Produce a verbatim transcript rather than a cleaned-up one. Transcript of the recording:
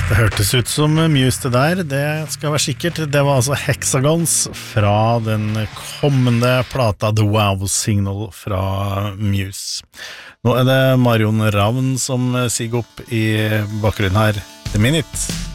Det hørtes ut som Muse det der, det skal være sikkert. Det var altså Hexagons fra den kommende plata The Wow Signal fra Muse. Nå er det Marion Ravn som siger opp i bakgrunnen her. The Minute.